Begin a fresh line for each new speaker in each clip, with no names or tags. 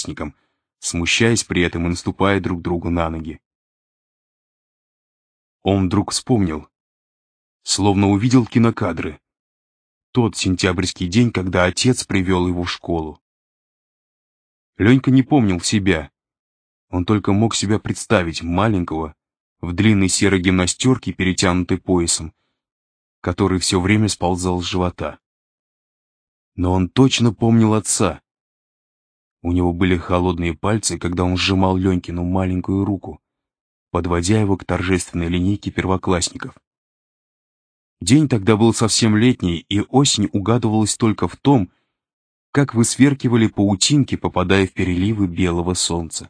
первоклассникам, смущаясь при этом и наступая друг другу на ноги. Он вдруг вспомнил, словно увидел кинокадры, тот сентябрьский день, когда отец привел его в школу. Ленька не помнил себя, он только мог себя представить маленького, в длинной серой гимнастерке, перетянутой поясом, который все время сползал с живота. Но он точно помнил отца. У него были холодные пальцы, когда он сжимал Ленькину маленькую руку, подводя его к торжественной линейке первоклассников. День тогда был совсем летний, и осень угадывалась только в том, как высверкивали паутинки, попадая в переливы белого солнца.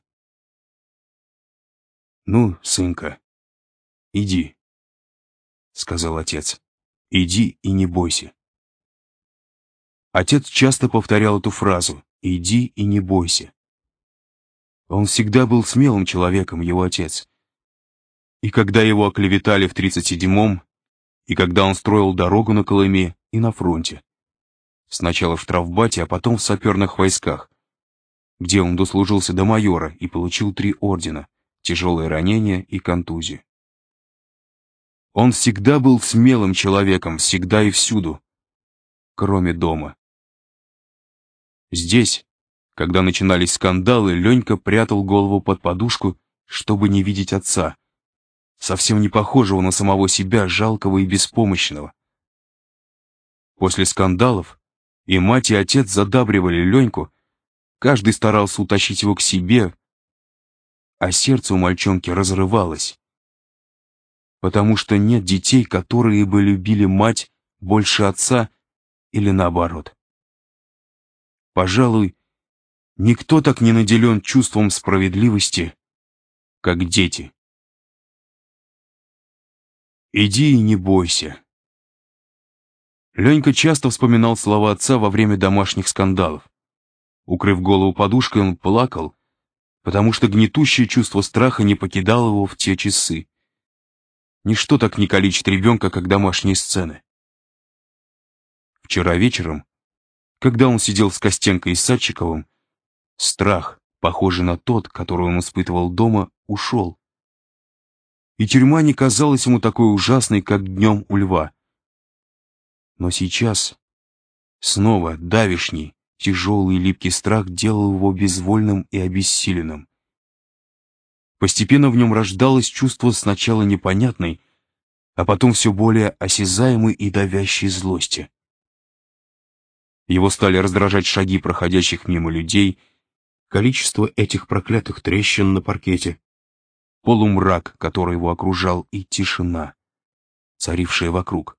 «Ну, сынка, иди», — сказал отец. «Иди и не бойся». Отец часто повторял эту фразу «иди и не бойся». Он всегда был смелым человеком, его отец. И когда его оклеветали в 37-м, и когда он строил дорогу на Колыме и на фронте. Сначала в штрафбате, а потом в саперных войсках, где он дослужился до майора и получил 3 ордена, тяжелые ранения и контузию. Он всегда был смелым человеком, всегда и всюду, кроме дома. Здесь, когда начинались скандалы, Ленька прятал голову под подушку, чтобы не видеть отца, совсем не похожего на самого себя, жалкого и беспомощного. После скандалов и мать, и отец задабривали Леньку, каждый старался утащить его к себе, а сердце у мальчонки разрывалось, потому что нет детей, которые бы любили мать больше отца или наоборот. Пожалуй, никто так не наделен чувством справедливости, как дети. «Иди и не бойся». Ленька часто вспоминал слова отца во время домашних скандалов. Укрыв голову подушкой, он плакал, потому что гнетущее чувство страха не покидало его в те часы. Ничто так не калечит ребенка, как домашние сцены. Вчера вечером, когда он сидел с Костенкой и Садчиковым, страх, похожий на тот, который он испытывал дома, ушел. И тюрьма не казалась ему такой ужасной, как днем у льва. Но сейчас снова давишний, тяжелый и липкий страх делал его безвольным и обессиленным. Постепенно в нем рождалось чувство сначала непонятной, а потом все более осязаемой и давящей злости. Его стали раздражать шаги проходящих мимо людей, количество этих проклятых трещин на паркете, полумрак, который его окружал, и тишина, царившая вокруг.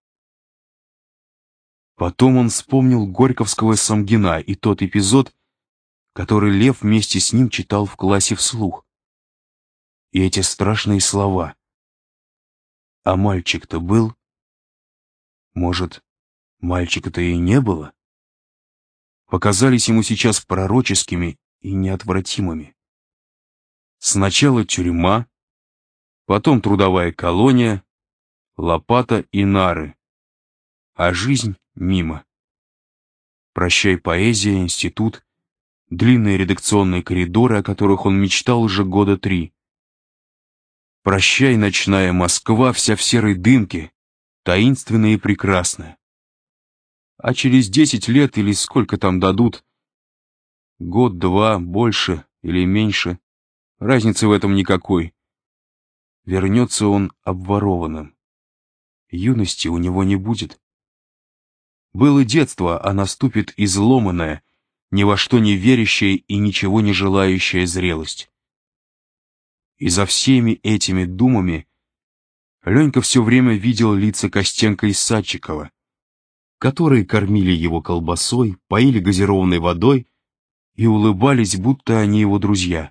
Потом он вспомнил Горьковского Самгина и тот эпизод, который Лев вместе с ним читал в классе вслух. И эти страшные слова. А мальчик-то был? Может, мальчика-то и не было? Показались ему сейчас пророческими и неотвратимыми. Сначала тюрьма, потом трудовая колония, лопата и нары, а жизнь мимо. Прощай поэзия, институт, длинные редакционные коридоры, о которых он мечтал уже года 3. Прощай, ночная Москва, вся в серой дымке, таинственная и прекрасная. А через 10 лет или сколько там дадут, год-два, больше или меньше, разницы в этом никакой, вернется он обворованным. Юности у него не будет. Было детство, а наступит изломанная, ни во что не верящая и ничего не желающая зрелость. И за всеми этими думами Ленька все время видел лица Костенка и Садчикова, которые кормили его колбасой, поили газированной водой и улыбались, будто они его друзья.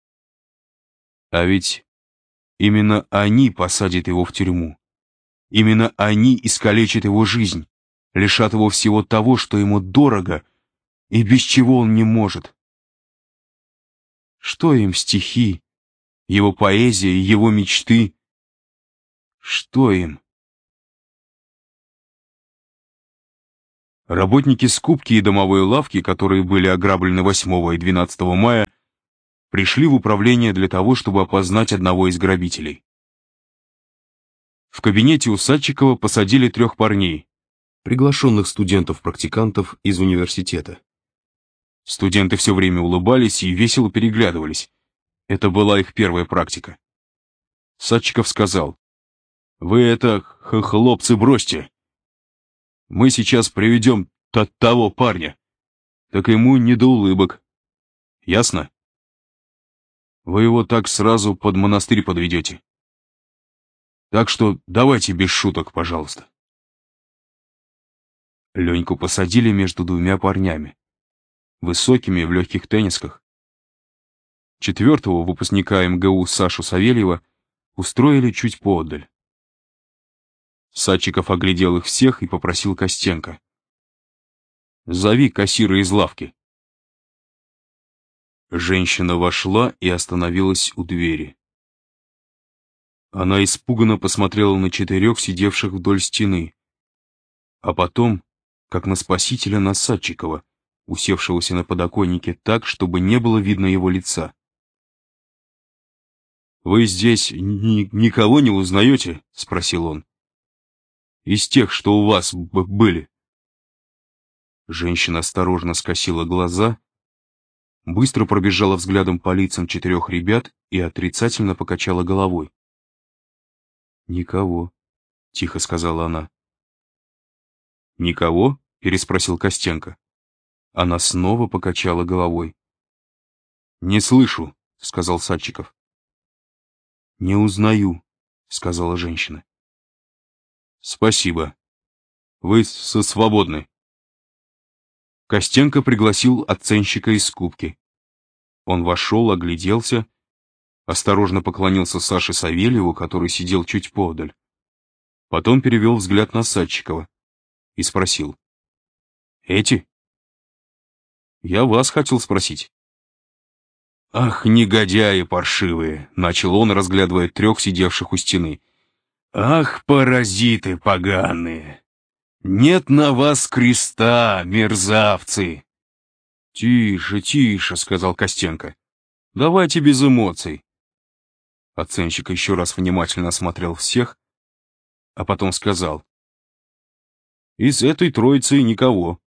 А ведь именно они посадят его в тюрьму. Именно они искалечат его жизнь, лишат его всего того, что ему дорого и без чего он не может. Что им стихи, его поэзия, его мечты? Что им? Работники скупки и домовой лавки, которые были ограблены 8 и 12 мая, пришли в управление для того, чтобы опознать одного из грабителей. В кабинете у Садчикова посадили 3 парней, приглашенных студентов-практикантов из университета. Студенты все время улыбались и весело переглядывались. Это была их первая практика. Садчиков сказал: «Вы это, хлопцы, бросьте. Мы сейчас приведем того парня. Так ему не до улыбок. Ясно? Вы его так сразу под монастырь подведете. Так что давайте без шуток, пожалуйста». Леньку посадили между 2 парнями, высокими, в легких теннисках. 4-го выпускника МГУ Сашу Савельева устроили чуть поодаль. Садчиков оглядел их всех и попросил Костенко: «Зови кассира из лавки». Женщина вошла и остановилась у двери. Она испуганно посмотрела на 4 сидевших вдоль стены, а потом, как на спасителя, на Садчикова, усевшегося на подоконнике так, чтобы не было видно его лица. «Вы здесь никого не узнаете?» — спросил он. «Из тех, что у вас были?» Женщина осторожно скосила глаза, быстро пробежала взглядом по лицам 4 ребят и отрицательно покачала головой. «Никого», — тихо сказала она. «Никого?» — переспросил Костенко. Она снова покачала головой. «Не слышу», — сказал Садчиков. «Не узнаю», — сказала женщина. «Спасибо. Вы свободны». Костенко пригласил оценщика из скупки. Он вошел, огляделся, осторожно поклонился Саше Савельеву, который сидел чуть поодаль. Потом перевел взгляд на Садчикова и спросил: «Эти?» «Я вас хотел спросить». «Ах, негодяи паршивые!» — начал он, разглядывая 3 сидевших у стены. «Ах, паразиты поганые! Нет на вас креста, мерзавцы!» «Тише, тише», — сказал Костенко. «Давайте без эмоций». Оценщик еще раз внимательно осмотрел всех, а потом сказал: «Из этой троицы никого».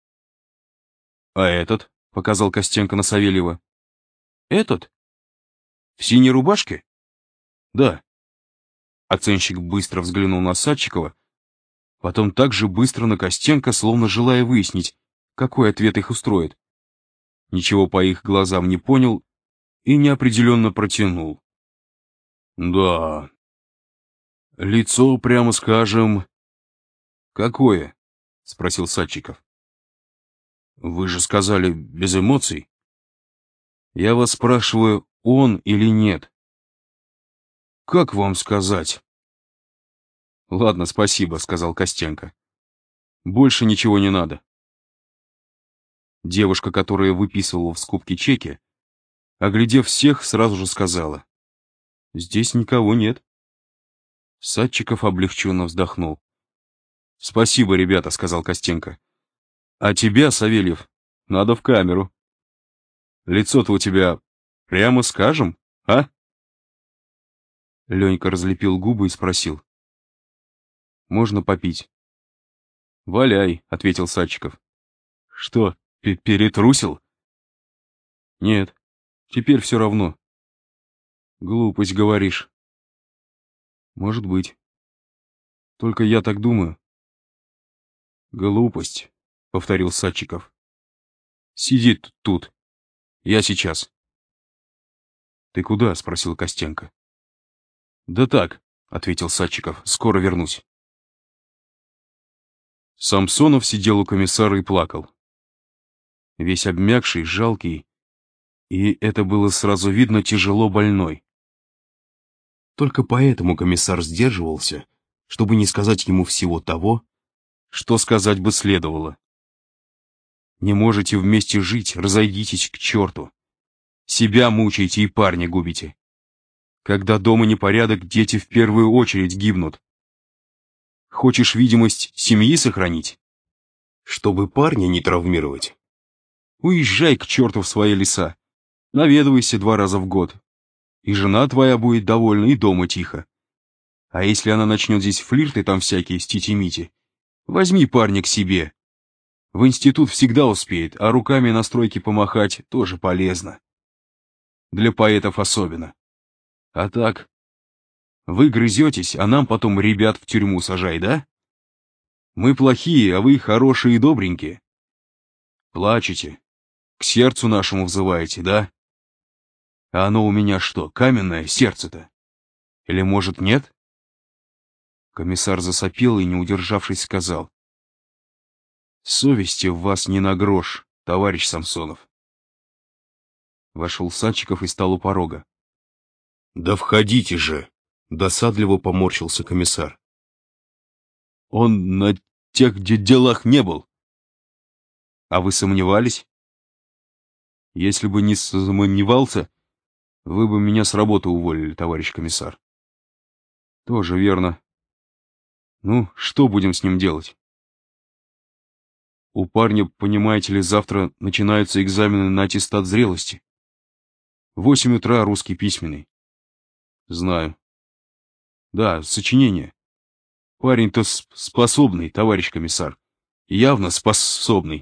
«А этот?» — показал Костенко на Савельева. «Этот? В синей рубашке?» «Да». Оценщик быстро взглянул на Садчикова, потом также быстро на Костенко, словно желая выяснить, какой ответ их устроит. Ничего по их глазам не понял и неопределенно протянул: «Да, лицо, прямо скажем...» «Какое?» — спросил Садчиков. «Вы же сказали, без эмоций. Я вас спрашиваю, он или нет?» «Как вам сказать?» «Ладно, спасибо», — сказал Костенко. «Больше ничего не надо». Девушка, которая выписывала в скупке чеки, оглядев всех, сразу же сказала: «Здесь никого нет». Садчиков облегченно вздохнул. «Спасибо, ребята», — сказал Костенко. «А тебя, Савельев, надо в камеру. Лицо-то у тебя, прямо скажем, а?» Ленька разлепил губы и спросил: «Можно попить?» «Валяй», — ответил Садчиков. «Что, перетрусил?» «Нет, теперь все равно». «Глупость говоришь». «Может быть. Только я так думаю». «Глупость», — повторил Садчиков. «Сиди тут. Я сейчас». «Ты куда?» — спросил Костенко. «Да так», — ответил Садчиков, — «скоро вернусь». Самсонов сидел у комиссара и плакал. Весь обмякший, жалкий, и это было сразу видно, тяжело больной. Только поэтому комиссар сдерживался, чтобы не сказать ему всего того, что сказать бы следовало. «Не можете вместе жить, разойдитесь к черту. Себя мучаете и парня губите. Когда дома непорядок, дети в первую очередь гибнут. Хочешь видимость семьи сохранить? Чтобы парня не травмировать? Уезжай к черту в свои леса. Наведывайся 2 раза в год. И жена твоя будет довольна, и дома тихо. А если она начнет здесь флирты там всякие с тити-мити, возьми парня к себе. В институт всегда успеет, а руками на стройке помахать тоже полезно. Для поэтов особенно. А так, вы грызетесь, а нам потом ребят в тюрьму сажай, да? Мы плохие, а вы хорошие и добренькие. Плачете, к сердцу нашему взываете, да? А оно у меня что, каменное сердце-то? Или, может, нет? Комиссар засопел и, не удержавшись, сказал: совести в вас не на грош, товарищ Самсонов. Вошел Садчиков и стал у порога. «Да входите же!» — досадливо поморщился комиссар. «Он на тех делах не был». «А вы сомневались?» «Если бы не сомневался, вы бы меня с работы уволили, товарищ комиссар». «Тоже верно. Ну, что будем с ним делать?» «У парня, понимаете ли, завтра начинаются экзамены на аттестат зрелости. В 8 утра русский письменный». «Знаю». «Да, сочинение. Парень-то способный, товарищ комиссар. Явно способный».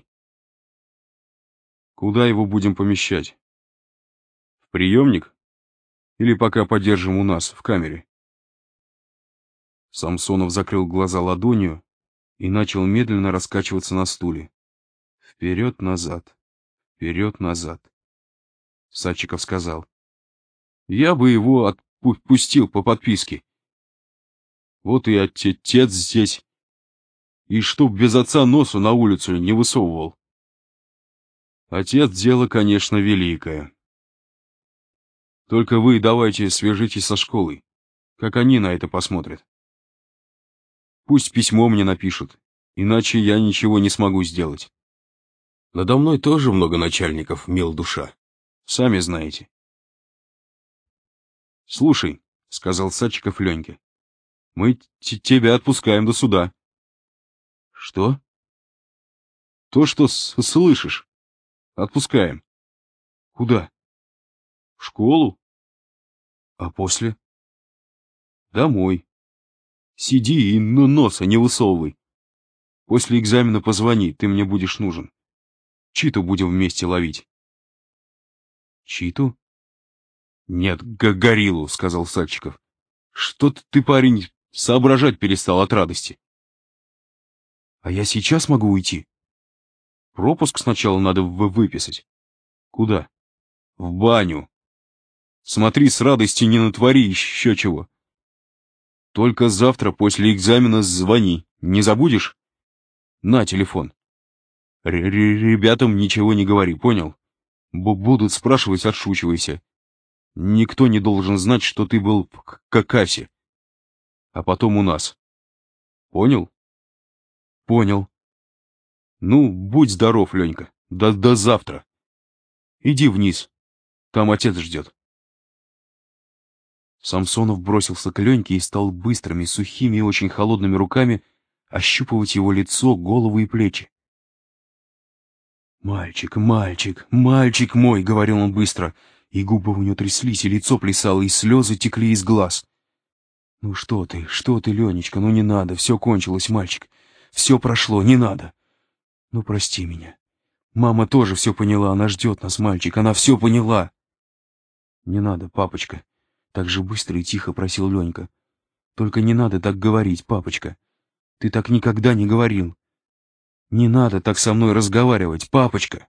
«Куда его будем помещать? В приемник? Или пока подержим у нас, в камере?» Самсонов закрыл глаза ладонью и начал медленно раскачиваться на стуле. Вперед-назад, вперед-назад. Садчиков сказал: «Я бы его отпустил по подписке. Вот и отец здесь. И чтоб без отца носу на улицу не высовывал. Отец — дело, конечно, великое. Только вы давайте свяжитесь со школой, как они на это посмотрят. Пусть письмо мне напишут, иначе я ничего не смогу сделать. Надо мной тоже много начальников, мил душа. Сами знаете». «Слушай», — сказал Садчиков Леньке, — «мы тебя отпускаем до суда». «Что?» «То, что слышишь. Отпускаем». «Куда?» «В школу». «А после?» «Домой. Сиди и носа не высовывай. После экзамена позвони, ты мне будешь нужен. Читу будем вместе ловить». «Читу?» «Нет, гориллу», — сказал Садчиков. «Что ты, парень, соображать перестал от радости». «А я сейчас могу уйти?» «Пропуск сначала надо выписать». «Куда?» «В баню. Смотри, с радости не натвори еще чего. Только завтра после экзамена звони, не забудешь? На телефон. Ребятам ничего не говори, понял? Будут спрашивать, отшучивайся. Никто не должен знать, что ты был в Какасе. А потом у нас. Понял?» «Понял. Ну, будь здоров, Ленька. До завтра. Иди вниз. Там отец ждет». Самсонов бросился к Леньке и стал быстрыми, сухими и очень холодными руками ощупывать его лицо, голову и плечи. «Мальчик, мальчик, мальчик мой!» — говорил он быстро, и губы у него тряслись, и лицо плясало, и слезы текли из глаз. «Ну что ты, Ленечка, ну не надо, все кончилось, мальчик. Все прошло, не надо. Ну прости меня. Мама тоже все поняла, она ждет нас, мальчик, она все поняла». «Не надо, папочка», — так же быстро и тихо просил Ленька. «Только не надо так говорить, папочка. Ты так никогда не говорил. Не надо так со мной разговаривать, папочка».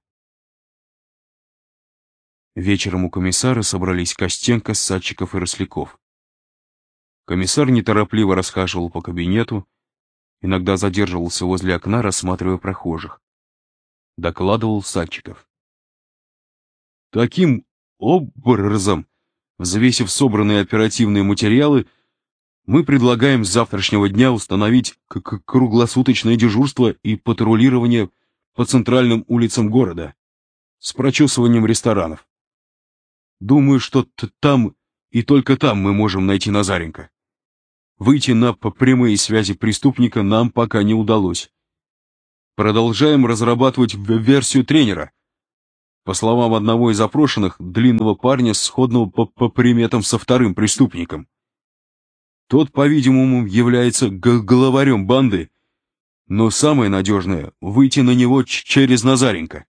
Вечером у комиссара собрались Костенко, Садчиков и Росляков. Комиссар неторопливо расхаживал по кабинету, иногда задерживался возле окна, рассматривая прохожих. Докладывал Садчиков: «Таким образом, взвесив собранные оперативные материалы, мы предлагаем с завтрашнего дня установить круглосуточное дежурство и патрулирование по центральным улицам города с прочесыванием ресторанов. Думаю, что там и только там мы можем найти Назаренко. Выйти на прямые связи преступника нам пока не удалось. Продолжаем разрабатывать версию тренера. По словам одного из опрошенных, длинного парня, сходного по приметам со вторым преступником. Тот, по-видимому, является главарем банды, но самое надежное — выйти на него через Назаренко.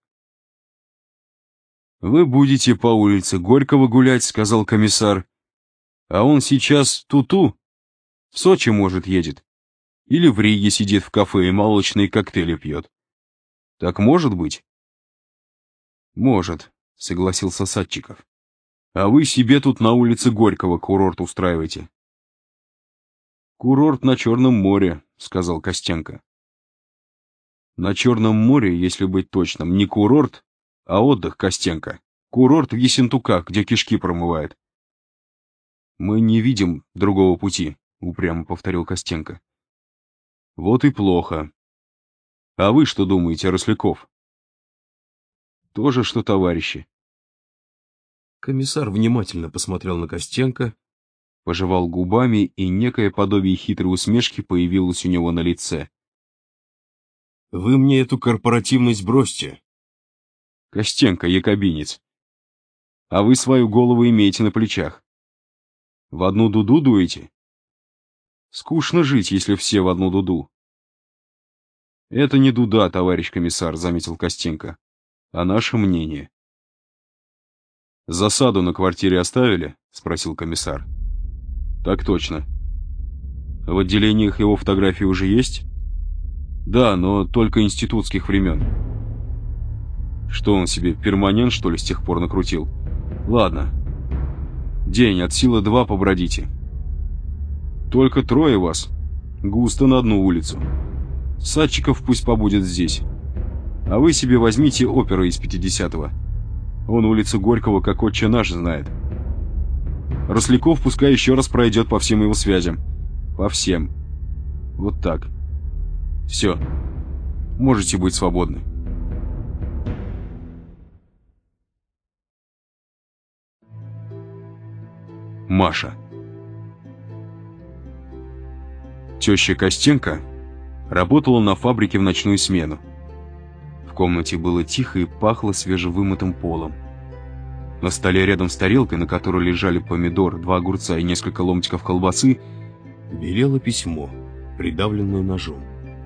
«Вы будете по улице Горького гулять», — сказал комиссар. «А он сейчас ту-ту, в Сочи, может, едет. Или в Риге сидит в кафе и молочные коктейли пьет. Так может быть?» «Может», — согласился Садчиков. «А вы себе тут на улице Горького курорт устраиваете». «Курорт на Черном море», — сказал Костенко. «На Черном море, если быть точным, не курорт, а отдых, Костенко. Курорт в Ессентуках, где кишки промывают». «Мы не видим другого пути», — упрямо повторил Костенко. «Вот и плохо. А вы что думаете, Росляков?» «Тоже что товарищи». Комиссар внимательно посмотрел на Костенко, пожевал губами, и некое подобие хитрой усмешки появилось у него на лице. «Вы мне эту корпоративность бросьте, Костенко, якобинец. А вы свою голову имеете на плечах. В одну дуду дуете? Скучно жить, если все в одну дуду». «Это не дуда, товарищ комиссар», — заметил Костенко, — «а наше мнение». «Засаду на квартире оставили?» — спросил комиссар. «Так точно». «В отделениях его фотографии уже есть?» «Да, но только институтских времен». «Что он себе, перманент, что ли, с тех пор накрутил?» «Ладно. День, от силы 2 побродите». «Только 3 вас. Густо на одну улицу. Садчиков пусть побудет здесь. А вы себе возьмите опера из 50-го. Он улицу Горького как отче наш знает. Росляков пускай еще раз пройдет по всем его связям. По всем. Вот так. Все. Можете быть свободны». Маша. Теща Костенко работала на фабрике в ночную смену. В комнате было тихо и пахло свежевымытым полом. На столе рядом с тарелкой, на которой лежали помидор, 2 огурца и несколько ломтиков колбасы, белело письмо, придавленное ножом.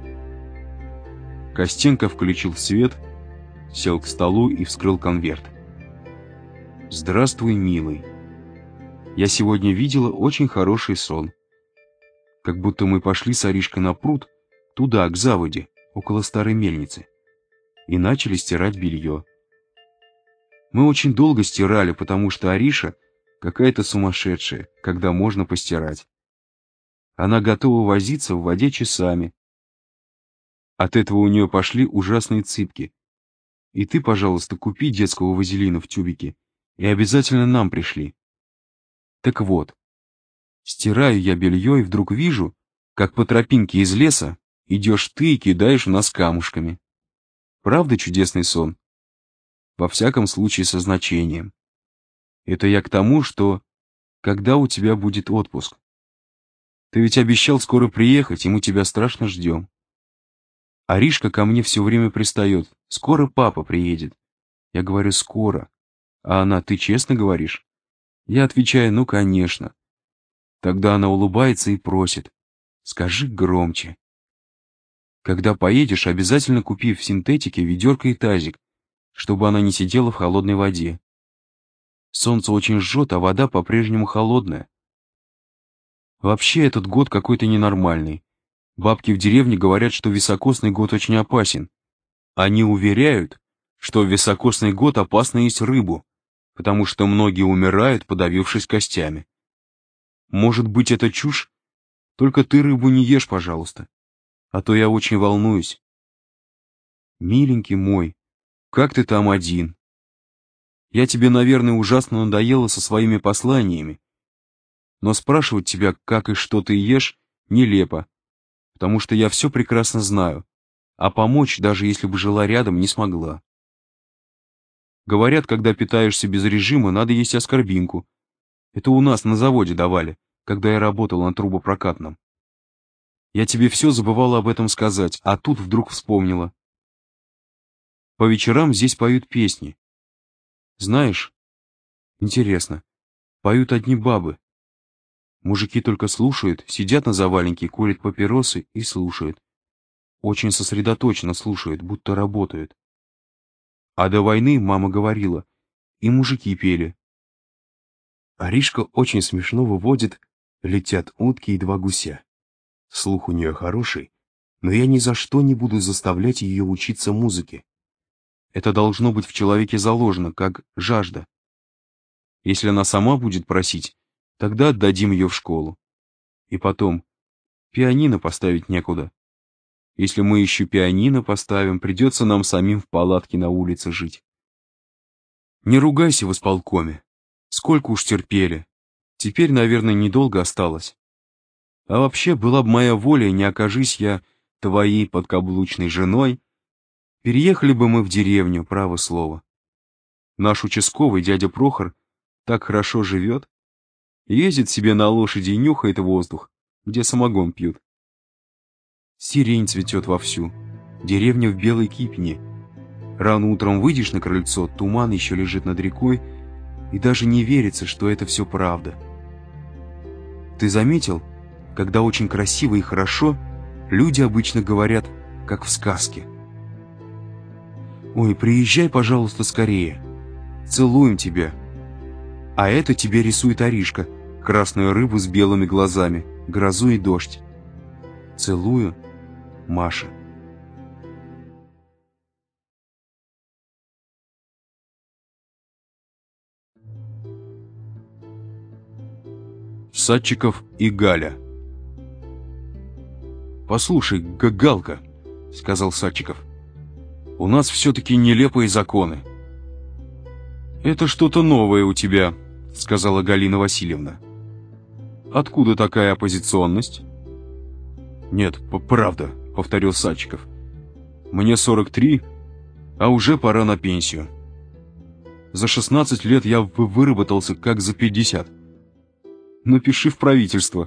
Костенко включил свет, сел к столу и вскрыл конверт. «Здравствуй, милый. Я сегодня видела очень хороший сон. Как будто мы пошли с Аришкой на пруд, туда, к заводе, около старой мельницы, и начали стирать белье. Мы очень долго стирали, потому что Ариша какая-то сумасшедшая, когда можно постирать. Она готова возиться в воде часами. От этого у нее пошли ужасные цыпки. И ты, пожалуйста, купи детского вазелина в тюбике, и обязательно нам пришли. Так вот, стираю я белье и вдруг вижу, как по тропинке из леса идешь ты и кидаешь в нас камушками. Правда чудесный сон? Во всяком случае со значением. Это я к тому, что когда у тебя будет отпуск? Ты ведь обещал скоро приехать, и мы тебя страшно ждем. Аришка ко мне все время пристает. Скоро папа приедет. Я говорю, скоро. А она, ты честно говоришь? Я отвечаю, ну, конечно. Тогда она улыбается и просит. Скажи громче. Когда поедешь, обязательно купи в синтетике ведерко и тазик, чтобы она не сидела в холодной воде. Солнце очень жжет, а вода по-прежнему холодная. Вообще этот год какой-то ненормальный. Бабки в деревне говорят, что високосный год очень опасен. Они уверяют, что в високосный год опасно есть рыбу, потому что многие умирают, подавившись костями. Может быть, это чушь? Только ты рыбу не ешь, пожалуйста, а то я очень волнуюсь. Миленький мой, как ты там один? Я тебе, наверное, ужасно надоела со своими посланиями, но спрашивать тебя, как и что ты ешь, нелепо, потому что я все прекрасно знаю, а помочь, даже если бы жила рядом, не смогла. Говорят, когда питаешься без режима, надо есть аскорбинку. Это у нас на заводе давали, когда я работал на трубопрокатном. Я тебе все забывала об этом сказать, а тут вдруг вспомнила. По вечерам здесь поют песни. Знаешь, интересно, поют одни бабы. Мужики только слушают, сидят на заваленке, курят папиросы и слушают. Очень сосредоточенно слушают, будто работают. А до войны мама говорила, и мужики пели. Аришка очень смешно выводит «Летят утки и два гуся». Слух у нее хороший, но я ни за что не буду заставлять ее учиться музыке. Это должно быть в человеке заложено, как жажда. Если она сама будет просить, тогда отдадим ее в школу. И потом, пианино поставить некуда. Если мы еще пианино поставим, придется нам самим в палатке на улице жить. Не ругайся в исполкоме. Сколько уж терпели. Теперь, наверное, недолго осталось. А вообще, была бы моя воля, не окажись я твоей подкаблучной женой, переехали бы мы в деревню, право слово. Наш участковый дядя Прохор так хорошо живет, ездит себе на лошади и нюхает воздух, где самогон пьют. Сирень цветет вовсю, деревня в белой кипени. Рано утром выйдешь на крыльцо, туман еще лежит над рекой, и даже не верится, что это все правда. Ты заметил, когда очень красиво и хорошо, люди обычно говорят, как в сказке. «Ой, приезжай, пожалуйста, скорее. Целуем тебя». А это тебе рисует Аришка, красную рыбу с белыми глазами, грозу и дождь. Целую, Маша. Садчиков и Галя. «Послушай, Галка», — сказал Садчиков, — «у нас все-таки нелепые законы». «Это что-то новое у тебя», — сказала Галина Васильевна. «Откуда такая оппозиционность?» «Нет, правда», — повторил Садчиков. «Мне 43, а уже пора на пенсию. За 16 лет я выработался как за 50. Напиши в правительство».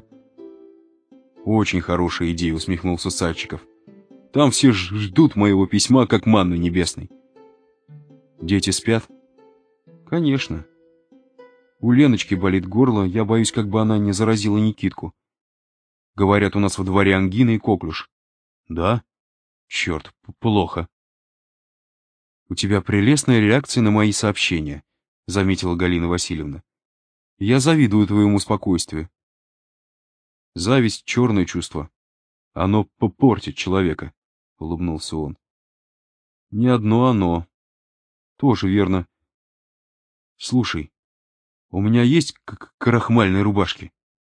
«Очень хорошая идея», — усмехнулся Садчиков. «Там все ждут моего письма, как манны небесной». «Дети спят?» «Конечно. У Леночки болит горло, я боюсь, как бы она не заразила Никитку. Говорят, у нас во дворе ангина и коклюш». «Да? Черт, плохо». «У тебя прелестная реакция на мои сообщения», — заметила Галина Васильевна. «Я завидую твоему спокойствию». «Зависть — черное чувство. Оно попортит человека», — улыбнулся он. «Не одно оно. Тоже верно. Слушай, у меня есть крахмальные рубашки?»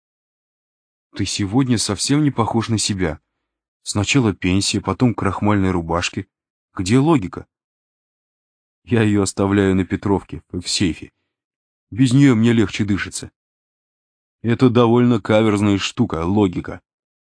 «Ты сегодня совсем не похож на себя. Сначала пенсия, потом крахмальные рубашки. Где логика?» «Я ее оставляю на Петровке, в сейфе. Без нее мне легче дышится. Это довольно каверзная штука, логика».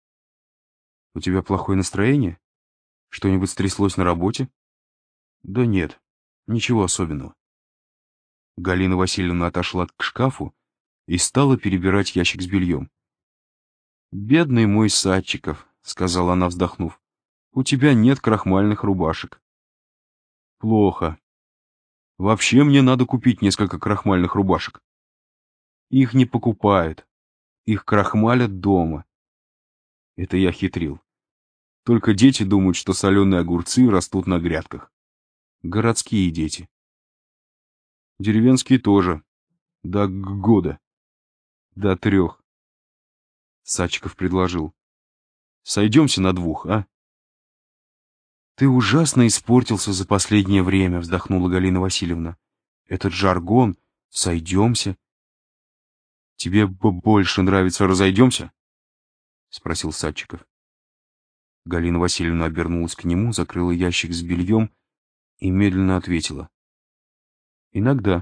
«У тебя плохое настроение? Что-нибудь стряслось на работе?» «Да нет, ничего особенного». Галина Васильевна отошла к шкафу и стала перебирать ящик с бельем. «Бедный мой Садчиков», — сказала она, вздохнув, — «у тебя нет крахмальных рубашек». «Плохо. Вообще мне надо купить несколько крахмальных рубашек». «Их не покупают. Их крахмалят дома». Это я хитрил. Только дети думают, что соленые огурцы растут на грядках. Городские дети. Деревенские тоже. До года. До 3. Садчиков предложил. «Сойдемся на 2, а?» «Ты ужасно испортился за последнее время», — вздохнула Галина Васильевна. «Этот жаргон, сойдемся». «Тебе больше нравится разойдемся?» — спросил Садчиков. Галина Васильевна обернулась к нему, закрыла ящик с бельем и медленно ответила. «Иногда».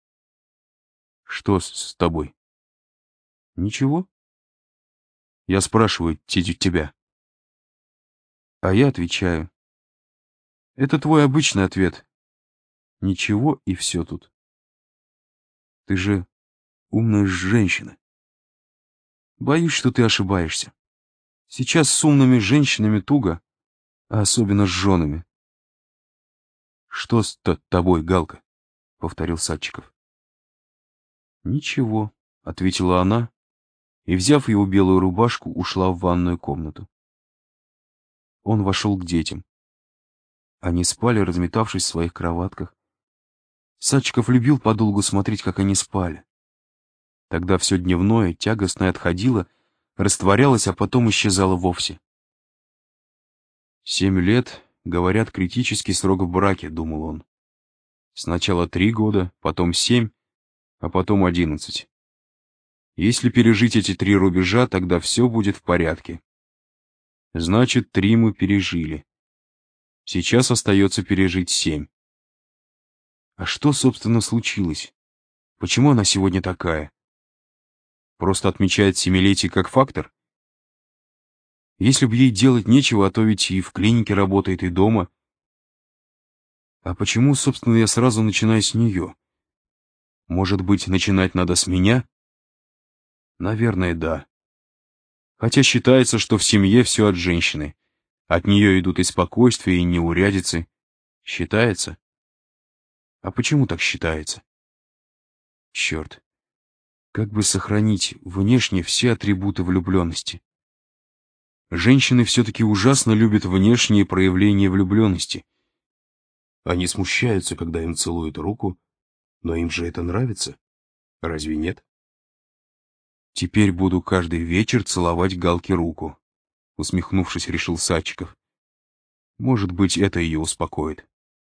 «Что с тобой?» «Ничего». «Я спрашиваю тебя». А я отвечаю. Это твой обычный ответ. Ничего и все тут. Ты же умная женщина. Боюсь, что ты ошибаешься. Сейчас с умными женщинами туго, а особенно с женами. Что с тобой, Галка? — повторил Садчиков. «Ничего», — ответила она, и, взяв его белую рубашку, ушла в ванную комнату. Он вошел к детям. Они спали, разметавшись в своих кроватках. Садчиков любил подолгу смотреть, как они спали. Тогда все дневное, тягостное отходило, растворялось, а потом исчезало вовсе. 7 лет, говорят, критический срок в браке, думал он. Сначала 3 года, потом 7, а потом 11. Если пережить эти 3 рубежа, тогда все будет в порядке. Значит, 3 мы пережили. Сейчас остается пережить 7. А что, собственно, случилось? Почему она сегодня такая? Просто отмечает 7-летие как фактор? Если бы ей делать нечего, а то ведь и в клинике работает, и дома. А почему, собственно, я сразу начинаю с нее? Может быть, начинать надо с меня? Наверное, да. Хотя считается, что в семье все от женщины. От нее идут и спокойствие, и неурядицы. Считается? А почему так считается? Черт. Как бы сохранить внешне все атрибуты влюбленности? Женщины все-таки ужасно любят внешние проявления влюбленности. Они смущаются, когда им целуют руку, но им же это нравится. Разве нет? Теперь буду каждый вечер целовать Галке руку, усмехнувшись, решил Садчиков. Может быть, это ее успокоит.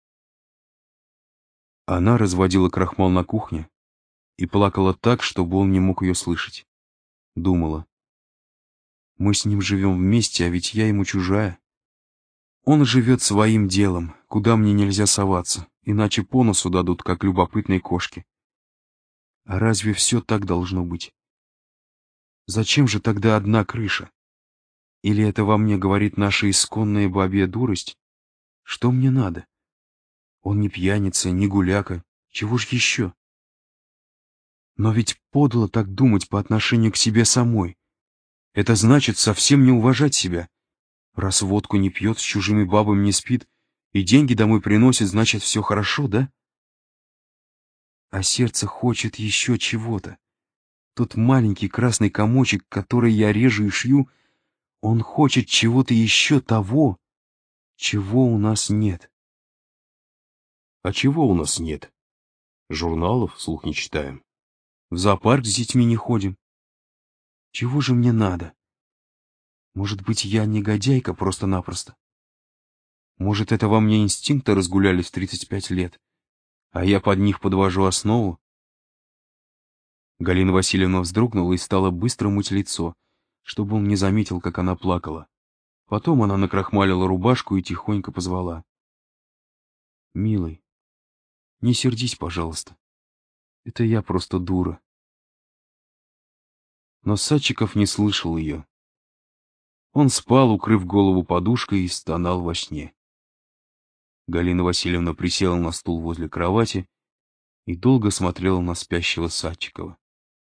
Она разводила крахмал на кухне и плакала так, чтобы он не мог ее слышать. Думала. Мы с ним живем вместе, а ведь я ему чужая. Он живет своим делом, куда мне нельзя соваться, иначе по носу дадут, как любопытные кошки. А разве все так должно быть? Зачем же тогда одна крыша? Или это во мне говорит наша исконная бабья дурость? Что мне надо? Он не пьяница, не гуляка. Чего ж еще? Но ведь подло так думать по отношению к себе самой. Это значит совсем не уважать себя. Раз водку не пьет, с чужими бабами не спит, и деньги домой приносит, значит, все хорошо, да? А сердце хочет еще чего-то. Тот маленький красный комочек, который я режу и шью, он хочет чего-то еще того, чего у нас нет. А чего у нас нет? Журналов вслух не читаем. В зоопарк с детьми не ходим. Чего же мне надо? Может быть, я негодяйка просто-напросто? Может, это во мне инстинкты разгулялись в 35 лет, а я под них подвожу основу? Галина Васильевна вздрогнула и стала быстро мыть лицо, чтобы он не заметил, как она плакала. Потом она накрахмалила рубашку и тихонько позвала. «Милый, не сердись, пожалуйста. Это я просто дура». Но Садчиков не слышал ее. Он спал, укрыв голову подушкой, и стонал во сне. Галина Васильевна присела на стул возле кровати и долго смотрела на спящего Садчикова.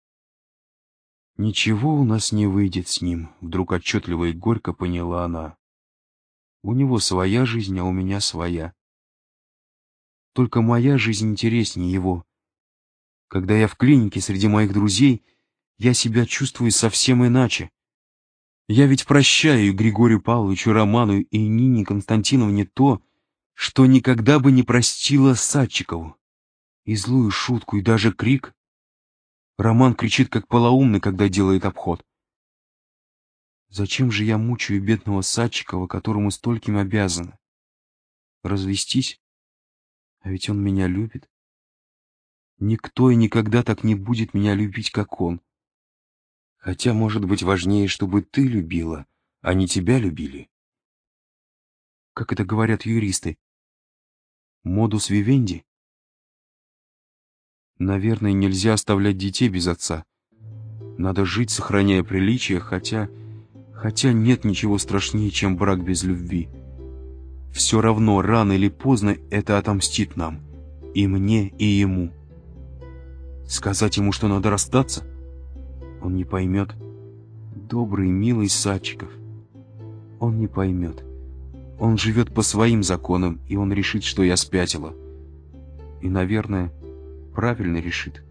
«Ничего у нас не выйдет с ним», — вдруг отчетливо и горько поняла она. «У него своя жизнь, а у меня своя. Только моя жизнь интереснее его. Когда я в клинике среди моих друзей, я себя чувствую совсем иначе. Я ведь прощаю и Григорию Павловичу, Роману и Нине Константиновне то, что никогда бы не простила Садчикову. И злую шутку, и даже крик. Роман кричит, как полоумный, когда делает обход. Зачем же я мучаю бедного Садчикова, которому стольким обязана? Развестись? А ведь он меня любит. Никто и никогда так не будет меня любить, как он. Хотя, может быть, важнее, чтобы ты любила, а не тебя любили. Как это говорят юристы? Модус вивенди? Наверное, нельзя оставлять детей без отца. Надо жить, сохраняя приличие, хотя нет ничего страшнее, чем брак без любви. Все равно, рано или поздно, это отомстит нам. И мне, и ему. Сказать ему, что надо расстаться? Он не поймет. Добрый, милый Садчиков. Он не поймет. Он живет по своим законам, и он решит, что я спятила. И, наверное, правильно решит.